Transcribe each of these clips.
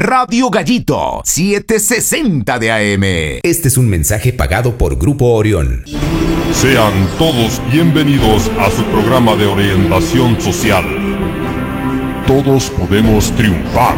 Radio Gallito 760 de AM. Este es un mensaje pagado por Grupo Orión. Sean todos bienvenidos a su programa de orientación social. Todos podemos triunfar.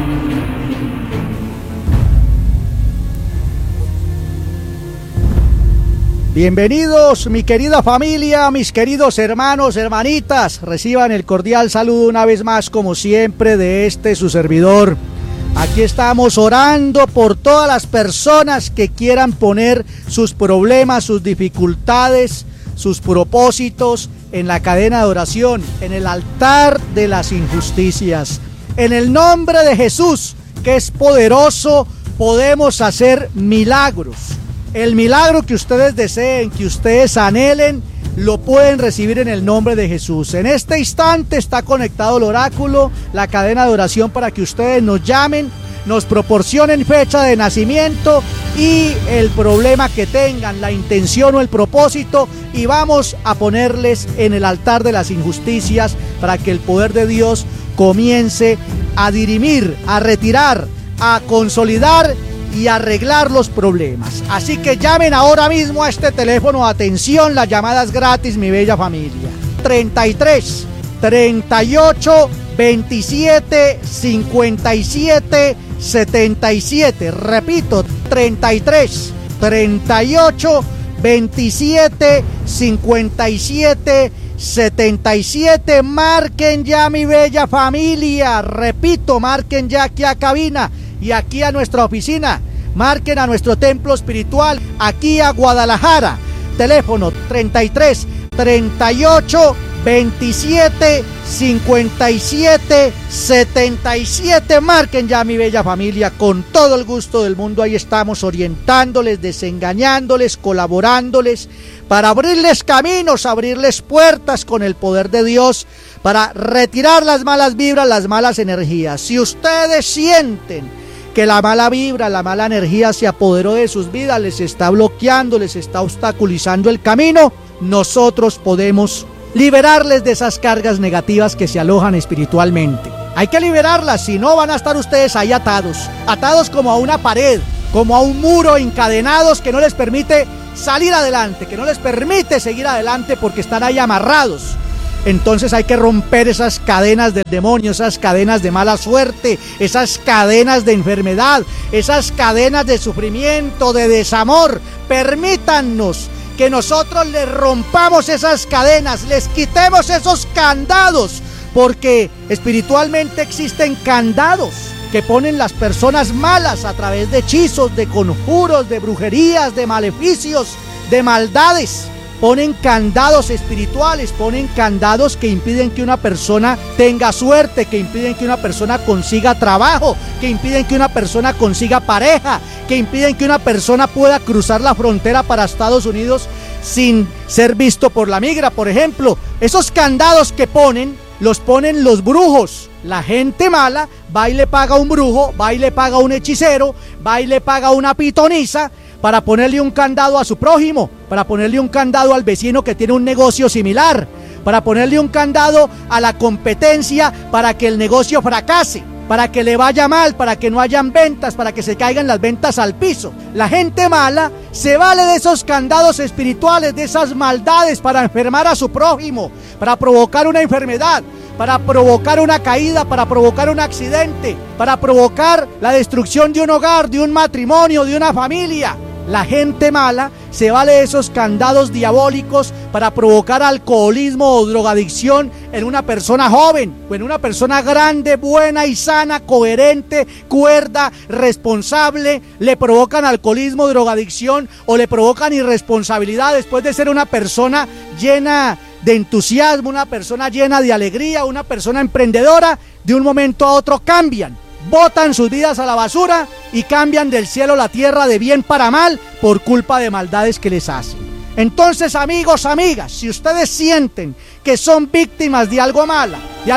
Bienvenidos, mi querida familia, mis queridos hermanos, hermanitas. Reciban el cordial saludo una vez más, como siempre, de su servidor. Aquí estamos orando por todas las personas que quieran poner sus problemas, sus dificultades, sus propósitos en la cadena de oración, en el altar de las injusticias. En el nombre de Jesús, que es poderoso, podemos hacer milagros. El milagro que ustedes deseen, que ustedes anhelen, lo pueden recibir en el nombre de Jesús. En este instante está conectado el oráculo, la cadena de oración, para que ustedes nos llamen, nos proporcionen fecha de nacimiento y el problema que tengan, la intención o el propósito, y vamos a ponerles en el altar de las injusticias para que el poder de Dios comience a dirimir, a retirar, a consolidar y arreglar los problemas. Así que llamen ahora mismo a este teléfono. Atención, las llamadas gratis, mi bella familia. 33 38 27 57 77. Repito, 33 38 27 57 77. Marquen ya, mi bella familia. Repito, marquen ya aquí a cabina y aquí a nuestra oficina. Marquen a nuestro templo espiritual, aquí a Guadalajara. Teléfono 33 38 27 57 77. Marquen ya, mi bella familia, con todo el gusto del mundo. Ahí estamos orientándoles, desengañándoles, colaborándoles, para abrirles caminos, abrirles puertas con el poder de Dios, para retirar las malas vibras, las malas energías. Si ustedes sienten que la mala vibra, la mala energía se apoderó de sus vidas, les está bloqueando, les está obstaculizando el camino, nosotros podemos liberarles de esas cargas negativas que se alojan espiritualmente. Hay que liberarlas, si no van a estar ustedes ahí atados como a una pared, como a un muro, encadenados, que no les permite salir adelante, que no les permite seguir adelante, porque están ahí amarrados. Entonces hay que romper esas cadenas del demonio, esas cadenas de mala suerte, esas cadenas de enfermedad, esas cadenas de sufrimiento, de desamor. Permítannos que nosotros les rompamos esas cadenas, les quitemos esos candados, porque espiritualmente existen candados que ponen las personas malas a través de hechizos, de conjuros, de brujerías, de maleficios, de maldades. Ponen candados espirituales, ponen candados que impiden que una persona tenga suerte, que impiden que una persona consiga trabajo, que impiden que una persona consiga pareja, que impiden que una persona pueda cruzar la frontera para Estados Unidos sin ser visto por la migra, por ejemplo. Esos candados que ponen, los ponen los brujos. La gente mala va y le paga a un brujo, va y le paga a un hechicero, va y le paga a una pitonisa, para ponerle un candado a su prójimo, para ponerle un candado al vecino que tiene un negocio similar, para ponerle un candado a la competencia para que el negocio fracase, para que le vaya mal, para que no hayan ventas, para que se caigan las ventas al piso. La gente mala se vale de esos candados espirituales, de esas maldades, para enfermar a su prójimo, para provocar una enfermedad, para provocar una caída, para provocar un accidente, para provocar la destrucción de un hogar, de un matrimonio, de una familia. La gente mala se vale de esos candados diabólicos para provocar alcoholismo o drogadicción en una persona joven o en una persona grande, buena y sana, coherente, cuerda, responsable. Le provocan alcoholismo, drogadicción, o le provocan irresponsabilidad después de ser una persona llena de entusiasmo, una persona llena de alegría, una persona emprendedora. De un momento a otro cambian, botan sus vidas a la basura y cambian del cielo a la tierra, de bien para mal, por culpa de maldades que les hacen. Entonces, amigos, amigas, si ustedes sienten que son víctimas de algo malo,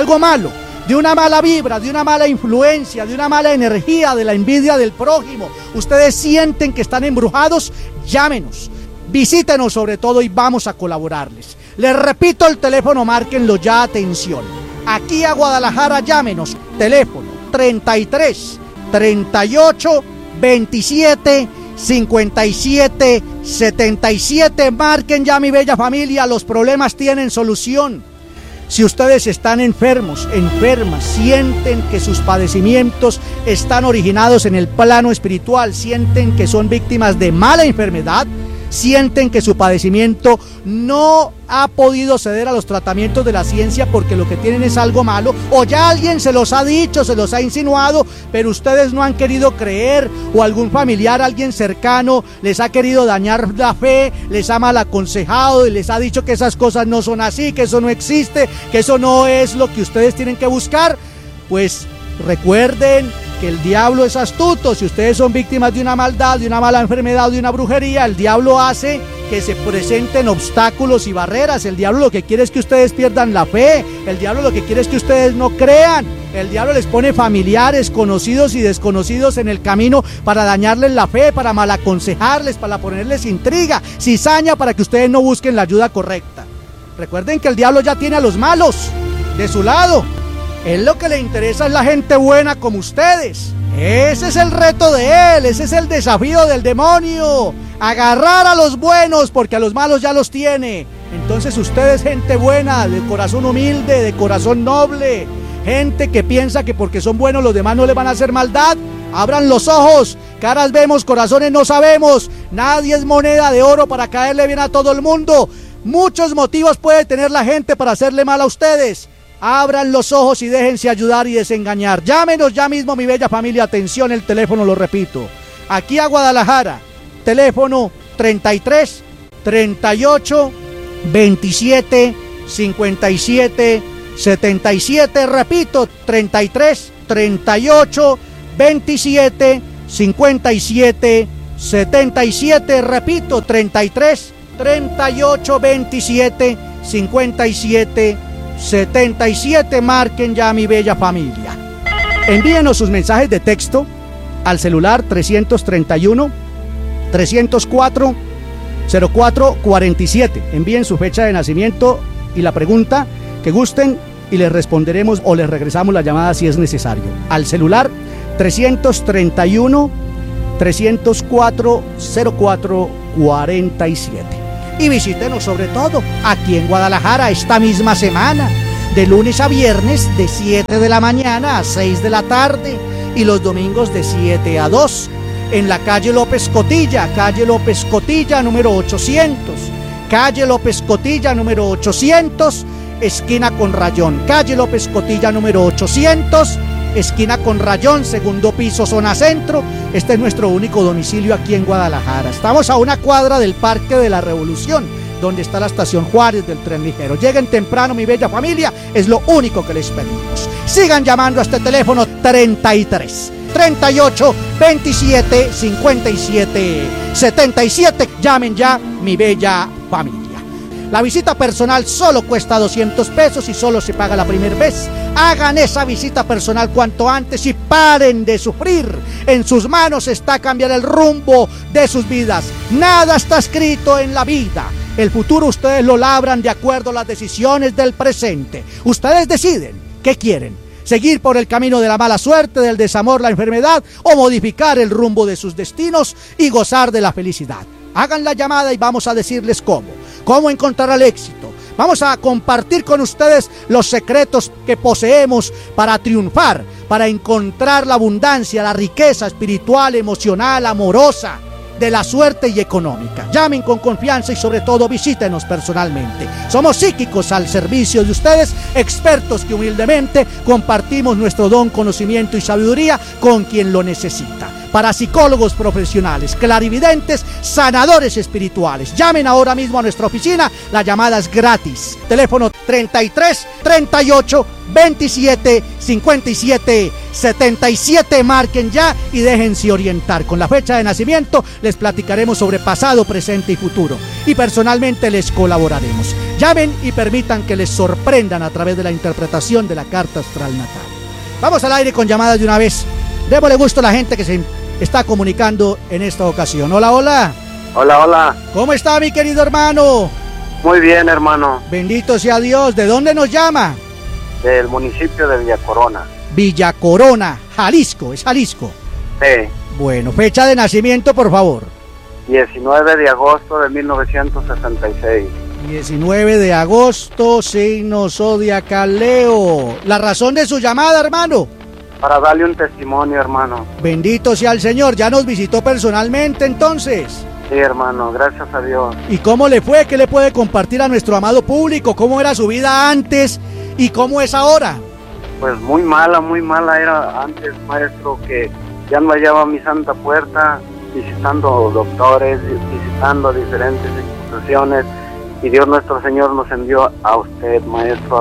de una mala vibra, de una mala influencia, de una mala energía, de la envidia del prójimo, ustedes sienten que están embrujados, llámenos, visítenos sobre todo y vamos a colaborarles. Les repito el teléfono, márquenlo ya, atención. Aquí a Guadalajara, llámenos, teléfono 33 38 27 57 77. Marquen ya, mi bella familia, los problemas tienen solución. Si ustedes están enfermos, enfermas, sienten que sus padecimientos están originados en el plano espiritual, sienten que son víctimas de mala enfermedad, sienten que su padecimiento no ha podido ceder a los tratamientos de la ciencia porque lo que tienen es algo malo, o ya alguien se los ha dicho, se los ha insinuado, pero ustedes no han querido creer, o algún familiar, alguien cercano les ha querido dañar la fe, les ha mal aconsejado y les ha dicho que esas cosas no son así, que eso no existe, que eso no es lo que ustedes tienen que buscar, pues recuerden que el diablo es astuto. Si ustedes son víctimas de una maldad, de una mala enfermedad, de una brujería, el diablo hace que se presenten obstáculos y barreras. El diablo lo que quiere es que ustedes pierdan la fe. El diablo lo que quiere es que ustedes no crean. El diablo les pone familiares, conocidos y desconocidos en el camino para dañarles la fe, para malaconsejarles, para ponerles intriga, cizaña, para que ustedes no busquen la ayuda correcta. Recuerden que el diablo ya tiene a los malos de su lado. Él lo que le interesa es la gente buena como ustedes. Ese es el reto de él, ese es el desafío del demonio. Agarrar a los buenos porque a los malos ya los tiene. Entonces ustedes, gente buena, de corazón humilde, de corazón noble, gente que piensa que porque son buenos los demás no le van a hacer maldad, abran los ojos. Caras vemos, corazones no sabemos. Nadie es moneda de oro para caerle bien a todo el mundo. Muchos motivos puede tener la gente para hacerle mal a ustedes. Abran los ojos y déjense ayudar y desengañar. Llámenos ya mismo, mi bella familia. Atención, el teléfono, lo repito. Aquí a Guadalajara, teléfono 33 38 27 57 77. Repito, 33 38 27 57 77. Repito, 33 38 27 57 77. Marquen ya, mi bella familia. Envíenos sus mensajes de texto al celular 331 304 0447. Envíen su fecha de nacimiento y la pregunta que gusten y les responderemos o les regresamos la llamada si es necesario. Al celular 331 304 0447. Y visítenos sobre todo aquí en Guadalajara esta misma semana, de lunes a viernes de 7 de la mañana a 6 de la tarde y los domingos de 7 a 2 en la calle López Cotilla número 800, calle López Cotilla número 800, esquina con Rayón, calle López Cotilla número 800, esquina con Rayón, segundo piso, zona centro. Este es nuestro único domicilio aquí en Guadalajara. Estamos a una cuadra del Parque de la Revolución, donde está la estación Juárez del tren ligero. Lleguen temprano, mi bella familia, es lo único que les pedimos. Sigan llamando a este teléfono 33 38 27 57 77. Llamen ya, mi bella familia. La visita personal solo cuesta 200 pesos y solo se paga la primera vez. Hagan esa visita personal cuanto antes y paren de sufrir. En sus manos está cambiar el rumbo de sus vidas. Nada está escrito en la vida. El futuro ustedes lo labran de acuerdo a las decisiones del presente. Ustedes deciden qué quieren. Seguir por el camino de la mala suerte, del desamor, la enfermedad, o modificar el rumbo de sus destinos y gozar de la felicidad. Hagan la llamada y vamos a decirles cómo encontrar el éxito. Vamos a compartir con ustedes los secretos que poseemos para triunfar, para encontrar la abundancia, la riqueza espiritual, emocional, amorosa, de la suerte y económica. Llamen con confianza y sobre todo visítenos personalmente. Somos psíquicos al servicio de ustedes, expertos que humildemente compartimos nuestro don, conocimiento y sabiduría con quien lo necesita. Parapsicólogos profesionales, clarividentes, sanadores espirituales. Llamen ahora mismo a nuestra oficina, la llamada es gratis. Teléfono 33 38 27 57 77. Marquen ya y déjense orientar. Con la fecha de nacimiento les platicaremos sobre pasado, presente y futuro. Y personalmente les colaboraremos. Llamen y permitan que les sorprendan a través de la interpretación de la carta astral natal. Vamos al aire con llamadas de una vez. Démosle gusto a la gente que se está comunicando en esta ocasión. Hola, hola. Hola, hola. ¿Cómo está, mi querido hermano? Muy bien, hermano. Bendito sea Dios. ¿De dónde nos llama? Del municipio de Villa Corona. Villa Corona, Jalisco, es Jalisco. Sí, Bueno, fecha de nacimiento, por favor. 19 de agosto de 1966. 19 de agosto, signo zodiacal Leo. La razón de su llamada, hermano. Para darle un testimonio, hermano. Bendito sea el Señor, ya nos visitó personalmente entonces. Sí, hermano, gracias a Dios. ¿Y cómo le fue? ¿Qué le puede compartir a nuestro amado público? ¿Cómo era su vida antes y cómo es ahora? Pues muy mala era antes, maestro, que ya no hallaba mi santa puerta, visitando doctores, visitando diferentes instituciones, y Dios nuestro Señor nos envió a usted, maestro, a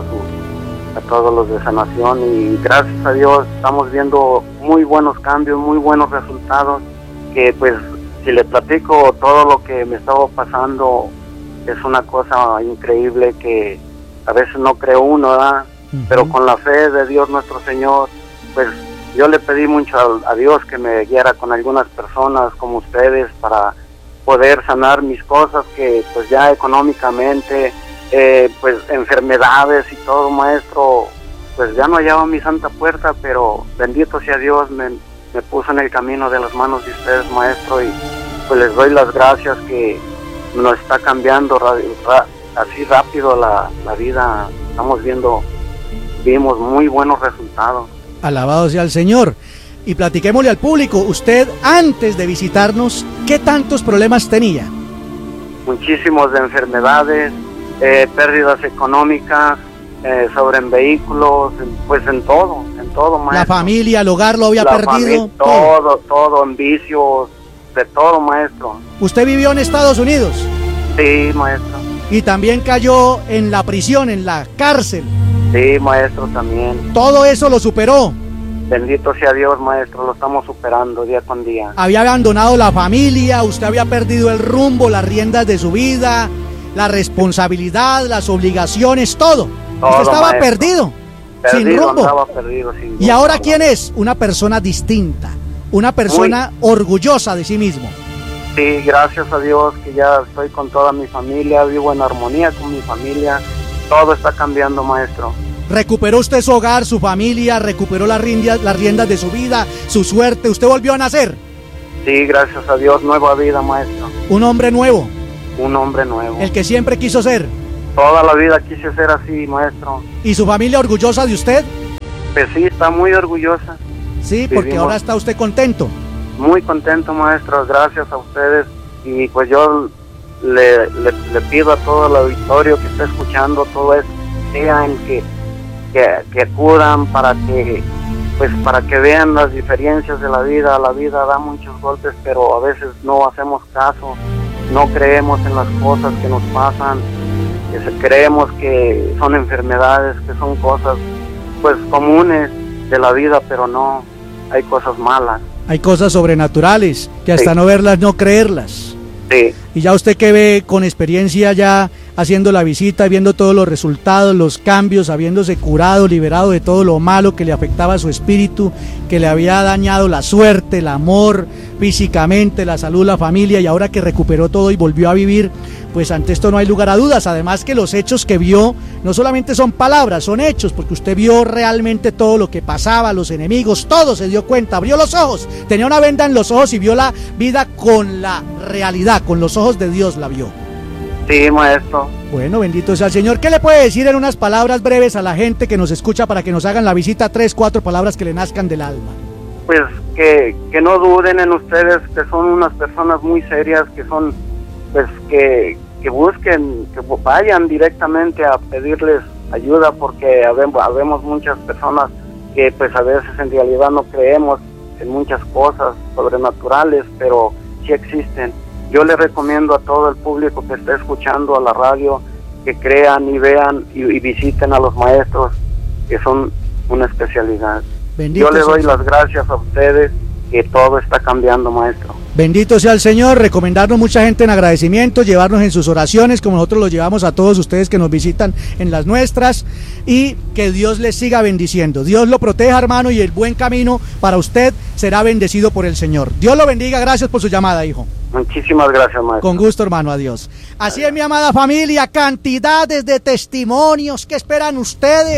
todos los de sanación, y gracias a Dios estamos viendo muy buenos cambios, muy buenos resultados, que pues si le platico todo lo que me estaba pasando, es una cosa increíble que a veces no cree uno, ¿verdad? Pero con la fe de Dios nuestro Señor, pues yo le pedí mucho a Dios que me guiara con algunas personas como ustedes para poder sanar mis cosas, que pues ya económicamente, pues enfermedades y todo, maestro, pues ya no hallaba mi santa puerta, pero bendito sea Dios, me puso en el camino de las manos de ustedes, maestro, y pues les doy las gracias que nos está cambiando así rápido la vida. Vimos muy buenos resultados. Alabado sea el Señor. Y platiquémosle al público, usted antes de visitarnos, ¿qué tantos problemas tenía? Muchísimos de enfermedades, pérdidas económicas, sobre en vehículos, pues en todo, maestro. La familia, el hogar lo había perdido. Todo, en vicios, de todo, maestro. ¿Usted vivió en Estados Unidos? Sí, maestro. Y también cayó en la prisión, en la cárcel. Sí, maestro, también. Todo eso lo superó. Bendito sea Dios, maestro, lo estamos superando día con día. Había abandonado la familia, usted había perdido el rumbo, las riendas de su vida, la responsabilidad, las obligaciones, todo. Usted estaba perdido, sin rumbo. Andaba perdido, sin rumbo. ¿Y ahora quién es? Una persona distinta, una persona orgullosa de sí mismo. Sí, gracias a Dios que ya estoy con toda mi familia, vivo en armonía con mi familia, todo está cambiando, maestro. ¿Recuperó usted su hogar, su familia, recuperó las riendas de su vida, su suerte? ¿Usted volvió a nacer? Sí, gracias a Dios, nueva vida, maestro. ¿Un hombre nuevo? Un hombre nuevo. ¿El que siempre quiso ser? Toda la vida quise ser así, maestro. ¿Y su familia orgullosa de usted? Pues sí, está muy orgullosa. Sí, porque ahora está usted contento. Muy contento, maestro, gracias a ustedes. Y pues yo le pido a todo el auditorio que está escuchando todo esto, sean que acudan para que vean las diferencias de la vida. La vida da muchos golpes, pero a veces no hacemos caso, no creemos en las cosas que nos pasan, creemos que son enfermedades, que son cosas pues comunes de la vida, pero no, hay cosas malas. Hay cosas sobrenaturales, que hasta no verlas, no creerlas. Sí. Y ya usted que ve con experiencia ya haciendo la visita, viendo todos los resultados, los cambios, habiéndose curado, liberado de todo lo malo que le afectaba a su espíritu, que le había dañado la suerte, el amor, físicamente, la salud, la familia, y ahora que recuperó todo y volvió a vivir, pues ante esto no hay lugar a dudas. Además que los hechos que vio no solamente son palabras, son hechos, porque usted vio realmente todo lo que pasaba, los enemigos, todo se dio cuenta, abrió los ojos, tenía una venda en los ojos y vio la vida con la realidad, con los ojos de Dios la vio. Sí, maestro. Bueno, bendito sea el Señor. ¿Qué le puede decir en unas palabras breves a la gente que nos escucha para que nos hagan la visita? 3, 4 palabras que le nazcan del alma. Pues que no duden en ustedes, que son unas personas muy serias, que son, pues que busquen, que vayan directamente a pedirles ayuda, porque habemos muchas personas que pues a veces en realidad no creemos en muchas cosas sobrenaturales, pero sí existen. Yo le recomiendo a todo el público que esté escuchando a la radio que crean y vean y visiten a los maestros, que son una especialidad. Bendito Yo le doy las gracias a ustedes, que todo está cambiando, maestro. Bendito sea el Señor. Recomendarnos mucha gente en agradecimiento, llevarnos en sus oraciones como nosotros los llevamos a todos ustedes que nos visitan en las nuestras, y que Dios les siga bendiciendo. Dios lo proteja, hermano, y el buen camino para usted será bendecido por el Señor. Dios lo bendiga. Gracias por su llamada, hijo. Muchísimas gracias, maestro. Con gusto, hermano, adiós. Así es, mi amada familia, cantidades de testimonios que esperan ustedes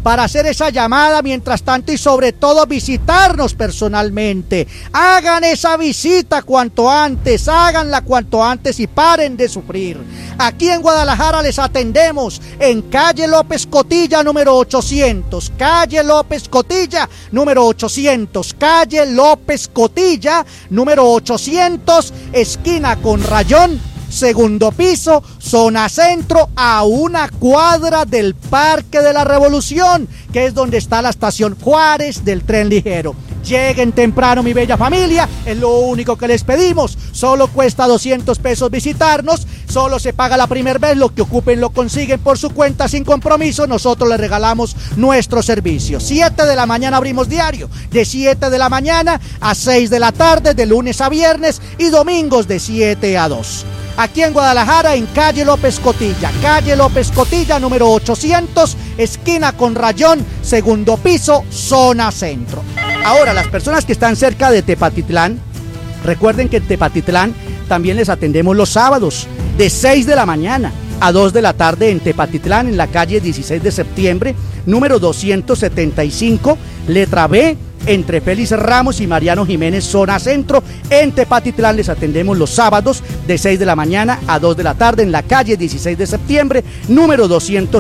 para hacer esa llamada mientras tanto y sobre todo visitarnos personalmente. Hagan esa visita cuanto antes, háganla cuanto antes y paren de sufrir. Aquí en Guadalajara les atendemos en calle López Cotilla número 800, calle López Cotilla número 800, calle López Cotilla número 800, esquina con Rayón, segundo piso, zona centro, a una cuadra del Parque de la Revolución, que es donde está la estación Juárez del tren ligero. Lleguen temprano, mi bella familia, es lo único que les pedimos. Solo cuesta 200 pesos visitarnos, solo se paga la primera vez, lo que ocupen lo consiguen por su cuenta sin compromiso, nosotros les regalamos nuestro servicio. 7 de la mañana abrimos diario, de 7 de la mañana a 6 de la tarde, de lunes a viernes y domingos de 7 a 2. Aquí en Guadalajara, en calle López Cotilla número 800, esquina con Rayón, segundo piso, zona centro. Ahora, las personas que están cerca de Tepatitlán, recuerden que en Tepatitlán también les atendemos los sábados, de 6 de la mañana a 2 de la tarde en Tepatitlán, en la calle 16 de septiembre, número 275, letra B, entre Félix Ramos y Mariano Jiménez, zona centro. En Tepatitlán les atendemos los sábados de 6 de la mañana a 2 de la tarde en la calle 16 de septiembre, número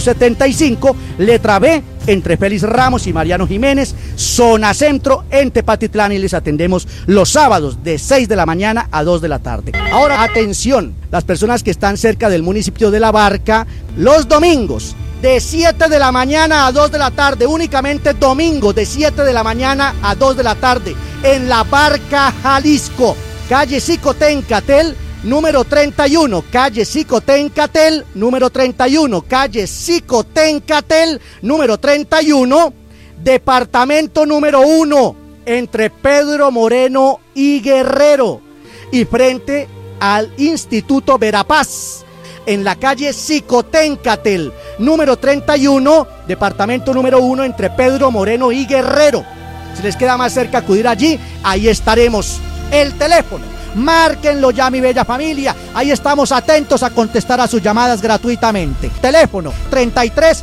275, letra B, entre Félix Ramos y Mariano Jiménez, zona centro, en Tepatitlán, y les atendemos los sábados de 6 de la mañana a 2 de la tarde. Ahora, atención, las personas que están cerca del municipio de La Barca, los domingos, de 7 de la mañana a 2 de la tarde, únicamente domingo, de 7 de la mañana a 2 de la tarde, en La Barca, Jalisco, calle Xicoténcatel, número 31, calle Xicoténcatel, número 31, calle Xicoténcatel, número 31, departamento número 1, entre Pedro Moreno y Guerrero, y frente al Instituto Verapaz, en la calle Xicoténcatel, número 31, departamento número 1, entre Pedro Moreno y Guerrero. Si les queda más cerca acudir allí, ahí estaremos. El teléfono, márquenlo ya, mi bella familia, ahí estamos atentos a contestar a sus llamadas gratuitamente. Teléfono 33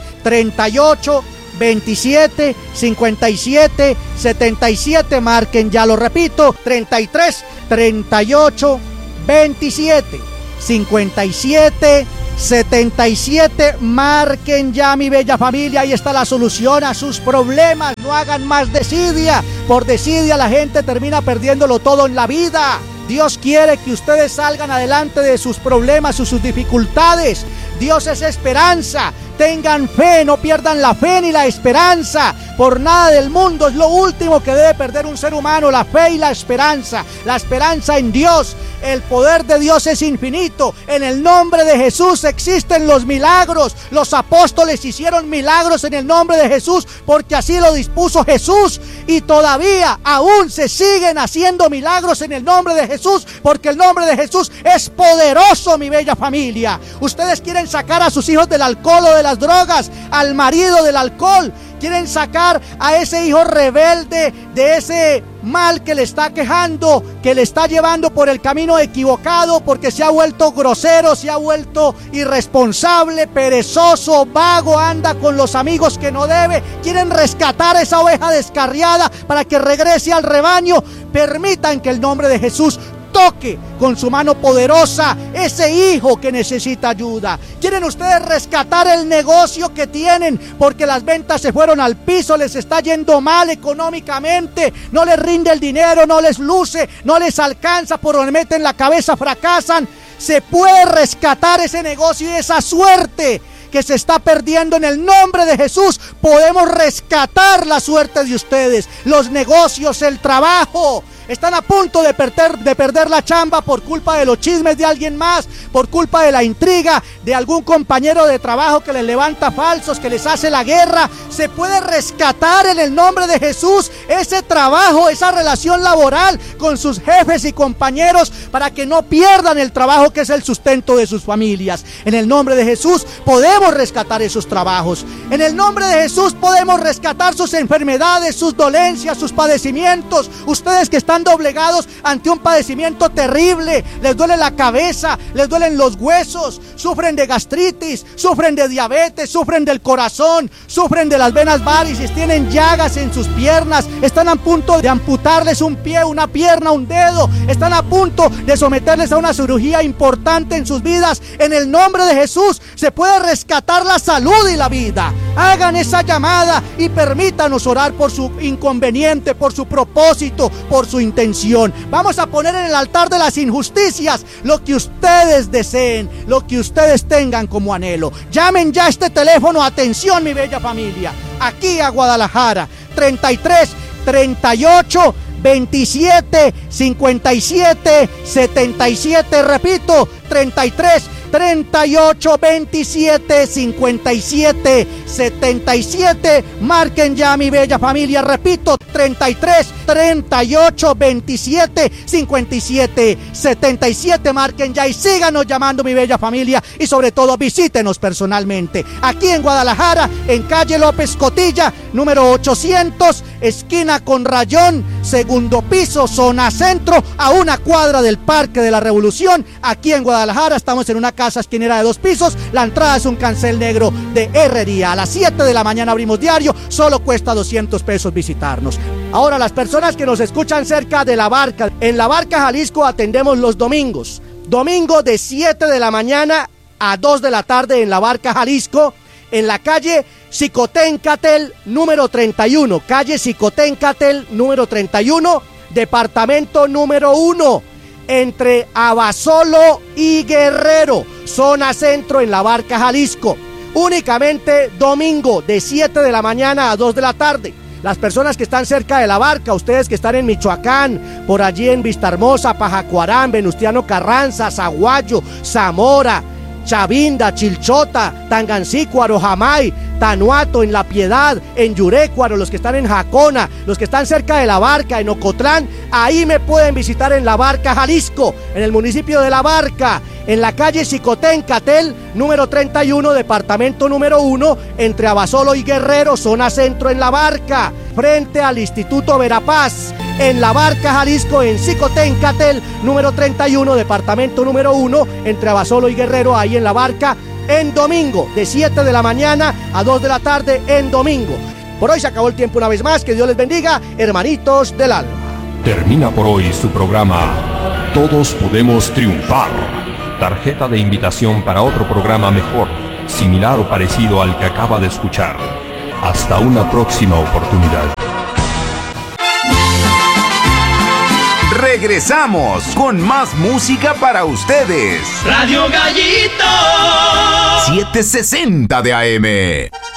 38 27 57 77, marquen ya, lo repito, 33 38 27 57 77, marquen ya, mi bella familia, ahí está la solución a sus problemas. No hagan más desidia, por desidia la gente termina perdiéndolo todo en la vida. Dios quiere que ustedes salgan adelante de sus problemas o sus dificultades. Dios es esperanza. Tengan fe, no pierdan la fe ni la esperanza. Por nada del mundo es lo último que debe perder un ser humano, la fe y la esperanza. La esperanza en Dios. El poder de Dios es infinito. En el nombre de Jesús existen los milagros. Los apóstoles hicieron milagros en el nombre de Jesús porque así lo dispuso Jesús. Y todavía aún se siguen haciendo milagros en el nombre de Jesús porque el nombre de Jesús es poderoso, mi bella familia. Ustedes quieren sacar a sus hijos del alcohol o de las drogas, al marido del alcohol. Quieren sacar a ese hijo rebelde de ese mal que le está quejando, que le está llevando por el camino equivocado porque se ha vuelto grosero, se ha vuelto irresponsable, perezoso, vago, anda con los amigos que no debe. Quieren rescatar a esa oveja descarriada para que regrese al rebaño. Permitan que el nombre de Jesús toque con su mano poderosa ese hijo que necesita ayuda. ¿Quieren ustedes rescatar el negocio que tienen porque las ventas se fueron al piso, les está yendo mal económicamente, no les rinde el dinero, no les luce, no les alcanza, por donde meten la cabeza fracasan? Se puede rescatar ese negocio y esa suerte que se está perdiendo. En el nombre de Jesús podemos rescatar la suerte de ustedes, los negocios, el trabajo. Están a punto de perder la chamba por culpa de los chismes de alguien más, por culpa de la intriga de algún compañero de trabajo que les levanta falsos, que les hace la guerra. Se puede rescatar en el nombre de Jesús ese trabajo, esa relación laboral con sus jefes y compañeros para que no pierdan el trabajo que es el sustento de sus familias. En el nombre de Jesús podemos rescatar esos trabajos. En el nombre de Jesús podemos rescatar sus enfermedades, sus dolencias, sus padecimientos. Ustedes que están están doblegados ante un padecimiento terrible. Les duele la cabeza, les duelen los huesos, sufren de gastritis, sufren de diabetes, sufren del corazón, sufren de las venas varices, tienen llagas en sus piernas, están a punto de amputarles un pie, una pierna, un dedo, están a punto de someterles a una cirugía importante en sus vidas. En el nombre de Jesús se puede rescatar la salud y la vida. Hagan esa llamada y permítanos orar por su inconveniente, por su propósito, por su intención. Vamos a poner en el altar de las injusticias lo que ustedes deseen, lo que ustedes tengan como anhelo. Llamen ya a este teléfono, atención mi bella familia, aquí a Guadalajara, 33 38 27 57 77, repito, 33 38 27 57 77. Marquen ya mi bella familia, repito, 33 38 27 57 77. Marquen ya y síganos llamando mi bella familia, y sobre todo visítenos personalmente aquí en Guadalajara, en calle López Cotilla, número 800, esquina con Rayón, segundo piso, zona centro, a una cuadra del Parque de la Revolución. Aquí en Guadalajara estamos en una casa esquinera de 2 pisos. La entrada es un cancel negro de herrería. A las 7 de la mañana abrimos diario, solo cuesta 200 pesos visitarnos. Ahora, las personas que nos escuchan cerca de La Barca, en La Barca, Jalisco, atendemos los domingos. Domingo de 7 de la mañana a 2 de la tarde en La Barca, Jalisco, en la calle Xicoténcatl número 31, calle Xicoténcatl número 31, departamento número 1, entre Abasolo y Guerrero, zona centro en La Barca, Jalisco. Únicamente domingo de 7 de la mañana a 2 de la tarde. Las personas que están cerca de La Barca, ustedes que están en Michoacán, por allí en Vistahermosa, Pajacuarán, Venustiano Carranza, Zaguayo, Zamora, Chavinda, Chilchota, Tangancícuaro, Jamay, Tanuato, en La Piedad, en Yurécuaro, los que están en Jacona, los que están cerca de La Barca, en Ocotlán, ahí me pueden visitar en La Barca, Jalisco, en el municipio de La Barca, en la calle Xicoténcatl número 31, departamento número 1, entre Abasolo y Guerrero, zona centro en La Barca, frente al Instituto Verapaz, en La Barca, Jalisco, en Xicoténcatl número 31, departamento número 1, entre Abasolo y Guerrero, ahí en La Barca, en domingo, de 7 de la mañana a 2 de la tarde en domingo. Por hoy se acabó el tiempo una vez más, que Dios les bendiga, hermanitos del alma. Termina por hoy su programa Todos Podemos Triunfar. Tarjeta de invitación para otro programa mejor, similar o parecido al que acaba de escuchar. Hasta una próxima oportunidad. Regresamos con más música para ustedes. Radio Gallito 760 de AM.